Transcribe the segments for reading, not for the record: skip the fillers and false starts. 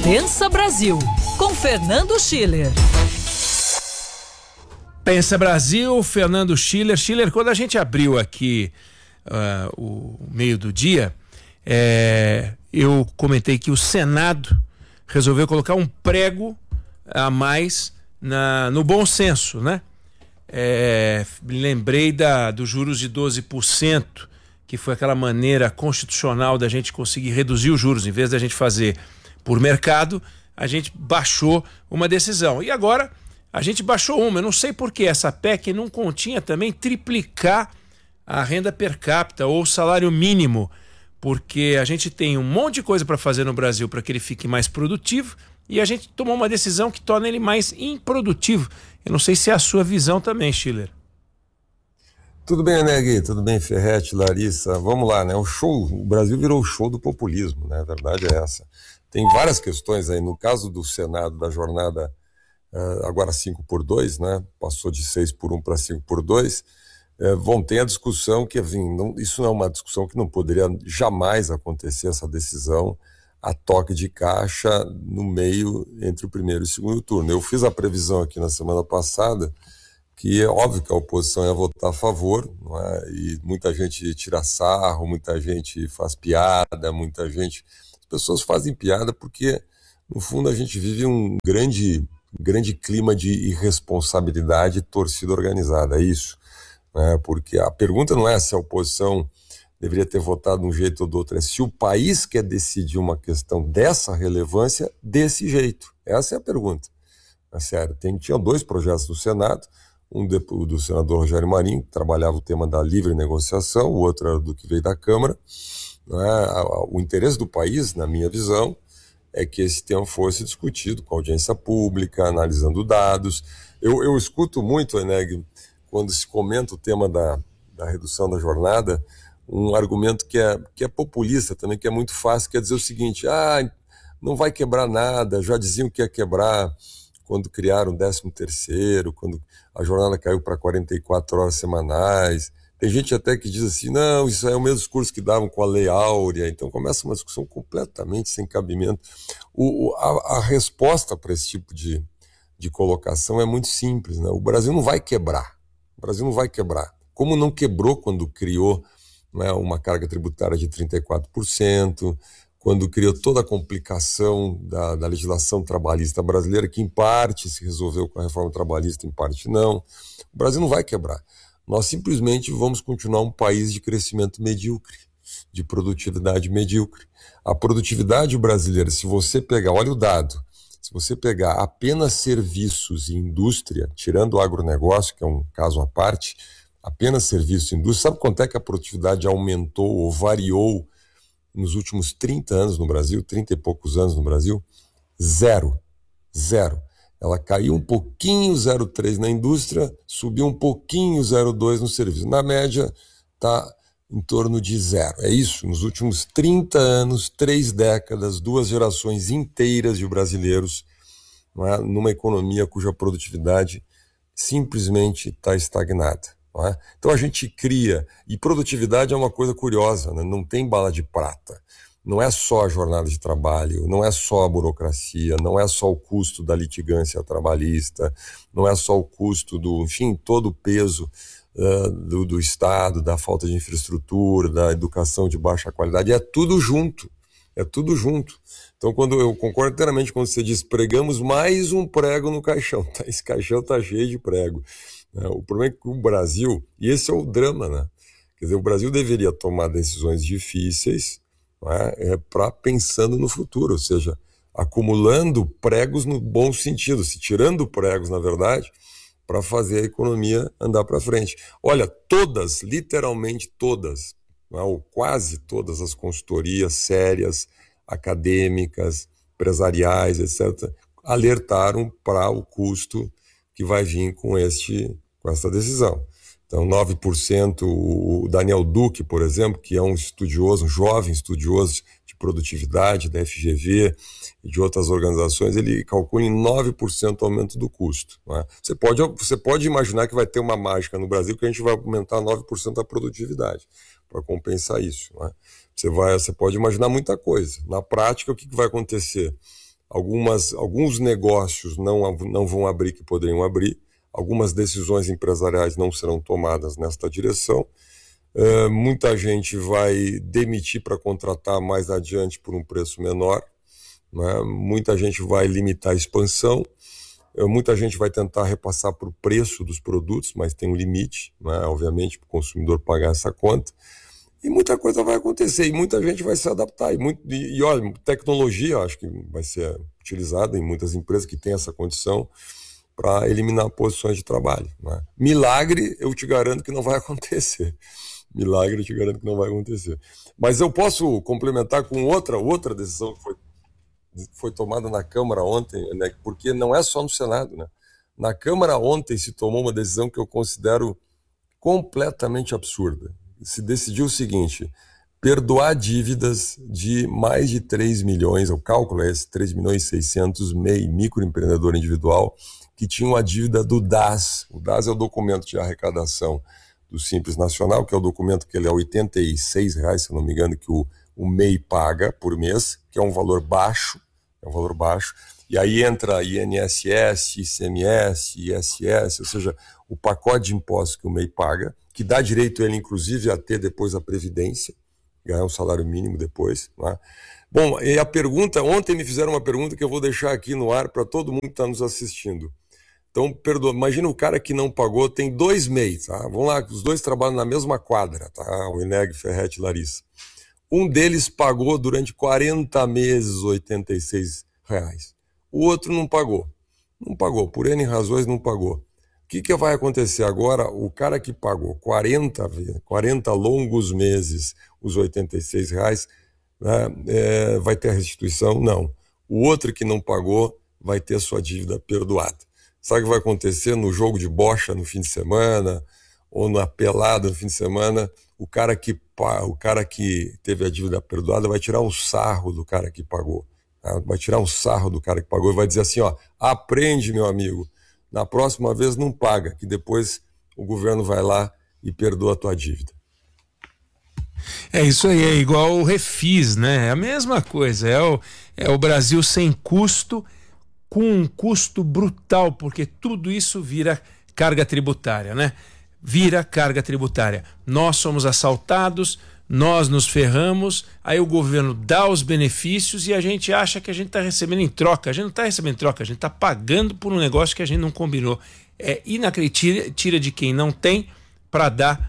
Pensa Brasil, com Fernando Schiller. Pensa Brasil, Fernando Schiller. Schiller, quando a gente abriu aqui o meio do dia, eu comentei que o Senado resolveu colocar um prego a mais no bom senso, né? Me lembrei dos juros de 12%, que foi aquela maneira constitucional da gente conseguir reduzir os juros. Em vez da gente fazer por mercado, a gente baixou uma decisão. E agora a gente baixou uma. Eu não sei por que essa PEC não continha também triplicar a renda per capita ou o salário mínimo, porque a gente tem um monte de coisa para fazer no Brasil para que ele fique mais produtivo e a gente tomou uma decisão que torna ele mais improdutivo. Eu não sei se é a sua visão também, Schiller. Tudo bem, Neg? Tudo bem, Ferretti, Larissa? Vamos lá, né? O Brasil virou o show do populismo, né? A verdade é essa. Tem várias questões aí. No caso do Senado, da jornada agora 5x2, né? Passou de 6x1 para 5x2. Vão ter a discussão que, isso não é uma discussão que não poderia jamais acontecer, essa decisão a toque de caixa no meio entre o primeiro e o segundo turno. Eu fiz a previsão aqui na semana passada que é óbvio que a oposição ia votar a favor, não é? E muita gente tira sarro, muita gente faz piada, as pessoas fazem piada porque, no fundo, a gente vive um grande clima de irresponsabilidade e torcida organizada, é isso. Porque a pergunta não é se a oposição deveria ter votado de um jeito ou do outro, é se o país quer decidir uma questão dessa relevância desse jeito. Essa é a pergunta. É sério, tinha 2 projetos do Senado, um do senador Rogério Marinho, que trabalhava o tema da livre negociação, o outro era do que veio da Câmara. O interesse do país, na minha visão, é que esse tema fosse discutido com audiência pública, analisando dados. Eu escuto muito, Eneg, quando se comenta o tema da redução da jornada, um argumento que é populista também, que é muito fácil, quer dizer o seguinte: não vai quebrar nada, já diziam que ia quebrar quando criaram o 13º, quando a jornada caiu para 44 horas semanais. Tem gente até que diz assim, não, isso é o mesmo discurso que davam com a Lei Áurea. Então começa uma discussão completamente sem cabimento. A resposta para esse tipo de colocação é muito simples, né? O Brasil não vai quebrar. O Brasil não vai quebrar. Como não quebrou quando criou, né, uma carga tributária de 34%, quando criou toda a complicação da legislação trabalhista brasileira, que em parte se resolveu com a reforma trabalhista, em parte não. O Brasil não vai quebrar. Nós simplesmente vamos continuar um país de crescimento medíocre, de produtividade medíocre. A produtividade brasileira, se você pegar, olha o dado, se você pegar apenas serviços e indústria, tirando o agronegócio, que é um caso à parte, apenas serviços e indústria, sabe quanto é que a produtividade aumentou ou variou nos últimos 30 anos no Brasil, 30 e poucos anos no Brasil? Zero. Ela caiu um pouquinho, 0,3 na indústria, subiu um pouquinho, 0,2 no serviço. Na média, está em torno de 0. É isso, nos últimos 30 anos, 3 décadas, 2 gerações inteiras de brasileiros, não é? Numa economia cuja produtividade simplesmente está estagnada. Não é? Então a gente cria, e produtividade é uma coisa curiosa, né? Não tem bala de prata. Não é só a jornada de trabalho, não é só a burocracia, não é só o custo da litigância trabalhista, não é só o custo todo o peso do Estado, da falta de infraestrutura, da educação de baixa qualidade, é tudo junto. Então, quando eu concordo inteiramente quando você diz pregamos mais um prego no caixão, esse caixão está cheio de prego. O problema é que o Brasil, e esse é o drama, né? Quer dizer, o Brasil deveria tomar decisões difíceis, pensando no futuro, ou seja, acumulando pregos no bom sentido, se tirando pregos, na verdade, para fazer a economia andar para frente. Olha, literalmente todas, ou quase todas as consultorias sérias, acadêmicas, empresariais, etc., alertaram para o custo que vai vir com essa decisão. Então, 9%, o Daniel Duque, por exemplo, que é um jovem estudioso de produtividade da FGV e de outras organizações, ele calcula em 9% o aumento do custo. Não é? Você pode imaginar que vai ter uma mágica no Brasil que a gente vai aumentar 9% a produtividade para compensar isso. Não é? Você pode imaginar muita coisa. Na prática, o que vai acontecer? Alguns negócios não vão abrir que poderiam abrir, algumas decisões empresariais não serão tomadas nesta direção. Muita gente vai demitir para contratar mais adiante por um preço menor, né? Muita gente vai limitar a expansão, muita gente vai tentar repassar para o preço dos produtos, mas tem um limite, né? Obviamente, para o consumidor pagar essa conta. E muita coisa vai acontecer, e muita gente vai se adaptar. E olha, tecnologia acho que vai ser utilizada em muitas empresas que têm essa condição para eliminar posições de trabalho, né? Milagre, eu te garanto que não vai acontecer. Milagre, eu te garanto que não vai acontecer. Mas eu posso complementar com outra decisão que foi tomada na Câmara ontem, né? Porque não é só no Senado, né? Na Câmara ontem se tomou uma decisão que eu considero completamente absurda. Se decidiu o seguinte: perdoar dívidas de mais de 3 milhões, o cálculo é esse, 3 milhões e 600, MEI, microempreendedor individual, que tinha uma dívida do DAS. O DAS é o documento de arrecadação do Simples Nacional, que é o documento que ele é R$ 86, se eu não me engano, que o MEI paga por mês, que é um valor baixo, e aí entra INSS, ICMS, ISS, ou seja, o pacote de impostos que o MEI paga, que dá direito a ele, inclusive, a ter depois a Previdência, ganhar um salário mínimo depois, né? Bom, e a pergunta, ontem me fizeram uma pergunta que eu vou deixar aqui no ar para todo mundo que está nos assistindo. Então, imagina o cara que não pagou, tem 2 MEIs, tá? Vamos lá, os dois trabalham na mesma quadra, tá? O Eneg, Ferretti e Larissa. Um deles pagou durante 40 meses R$ 86. O outro não pagou. Não pagou, por N razões não pagou. O que vai acontecer agora? O cara que pagou 40 longos meses os R$ 86, né, vai ter a restituição? Não. O outro que não pagou vai ter sua dívida perdoada. Sabe o que vai acontecer no jogo de bocha no fim de semana, ou na pelada no fim de semana? O cara que teve a dívida perdoada vai tirar um sarro do cara que pagou. Tá? Vai tirar um sarro do cara que pagou e vai dizer assim, ó, aprende, meu amigo, na próxima vez não paga, que depois o governo vai lá e perdoa a tua dívida. É isso aí, é igual o Refis, né? É a mesma coisa, é o Brasil sem custo, com um custo brutal, porque tudo isso vira carga tributária, né? Vira carga tributária. Nós somos assaltados, nós nos ferramos, aí o governo dá os benefícios e a gente acha que a gente está recebendo em troca. A gente não está recebendo em troca, a gente está pagando por um negócio que a gente não combinou. É inacreditável, tira de quem não tem para dar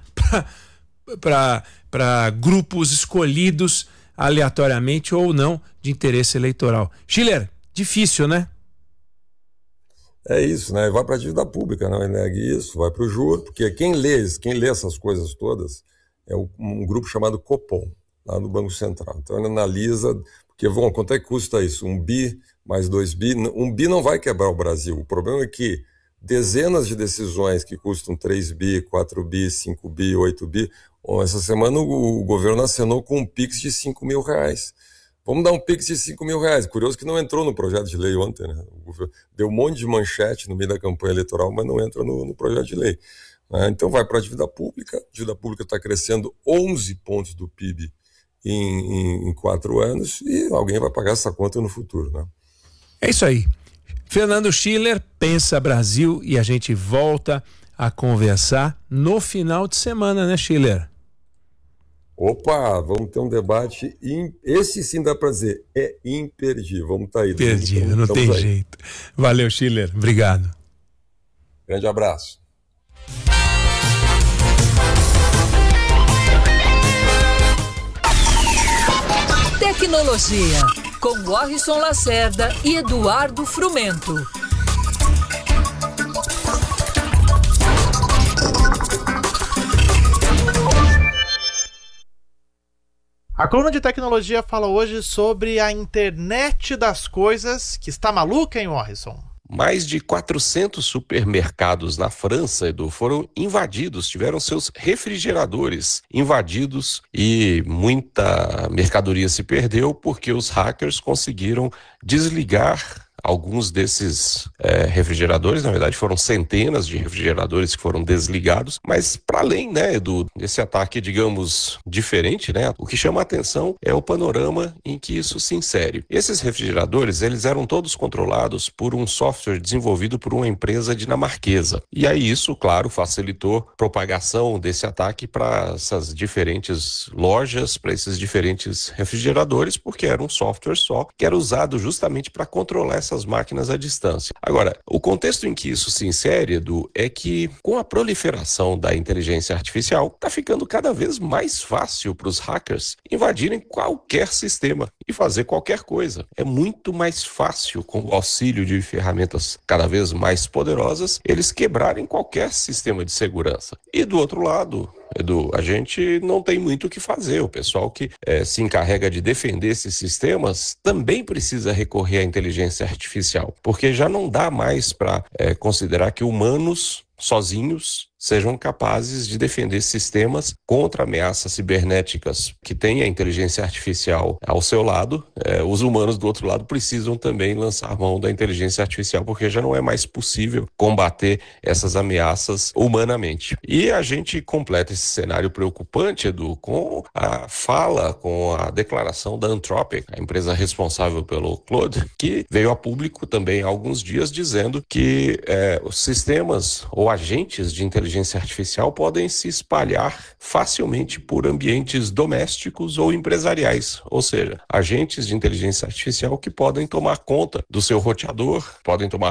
para grupos escolhidos aleatoriamente ou não de interesse eleitoral. Schiller, difícil, né? É isso, né? Vai para a dívida pública, não é isso, vai para o juro, porque quem lê essas coisas todas é um grupo chamado Copom, lá no Banco Central. Então ele analisa, porque quanto é que custa isso? 1 bi mais 2 bi? 1 bi não vai quebrar o Brasil. O problema é que dezenas de decisões que custam 3 bi, 4 bi, 5 bi, 8 bi, essa semana o governo acenou com um Pix de R$5 mil. Vamos dar um Pix de R$5 mil. Curioso que não entrou no projeto de lei ontem, né? O governo deu um monte de manchete no meio da campanha eleitoral, mas não entra no projeto de lei. Então vai para a dívida pública. A dívida pública está crescendo 11 pontos do PIB em 4 anos e alguém vai pagar essa conta no futuro, né? É isso aí. Fernando Schiller, Pensa Brasil, e a gente volta a conversar no final de semana, né, Schiller? Opa, vamos ter um debate, esse sim dá pra dizer, é imperdível, vamos estar aí. Imperdível, não tem jeito. Valeu, Schiller, obrigado. Grande abraço. Tecnologia, com Warrison Lacerda e Eduardo Frumento. A coluna de tecnologia fala hoje sobre a internet das coisas, que está maluca, hein, Morrison? Mais de 400 supermercados na França, Edu, foram invadidos, tiveram seus refrigeradores invadidos e muita mercadoria se perdeu porque os hackers conseguiram desligar alguns desses refrigeradores, na verdade foram centenas de refrigeradores que foram desligados, mas para além, né, desse ataque, digamos, diferente, né, o que chama a atenção é o panorama em que isso se insere. Esses refrigeradores, eles eram todos controlados por um software desenvolvido por uma empresa dinamarquesa. E aí isso, claro, facilitou a propagação desse ataque para essas diferentes lojas, para esses diferentes refrigeradores, porque era um software só que era usado justamente para controlar essas máquinas à distância. Agora, o contexto em que isso se insere, Edu, é que com a proliferação da inteligência artificial, está ficando cada vez mais fácil para os hackers invadirem qualquer sistema e fazer qualquer coisa. É muito mais fácil, com o auxílio de ferramentas cada vez mais poderosas, eles quebrarem qualquer sistema de segurança. E do outro lado, Edu, a gente não tem muito o que fazer. O pessoal que se encarrega de defender esses sistemas também precisa recorrer à inteligência artificial, porque já não dá mais para considerar que humanos sozinhos sejam capazes de defender sistemas contra ameaças cibernéticas que têm a inteligência artificial ao seu lado. Os humanos do outro lado precisam também lançar mão da inteligência artificial, porque já não é mais possível combater essas ameaças humanamente. E a gente completa esse cenário preocupante, Edu, com a fala, com a declaração da Anthropic, a empresa responsável pelo Claude, que veio a público também há alguns dias dizendo que os sistemas ou agentes de inteligência artificial podem se espalhar facilmente por ambientes domésticos ou empresariais, ou seja, agentes de inteligência artificial que podem tomar conta do seu roteador, podem tomar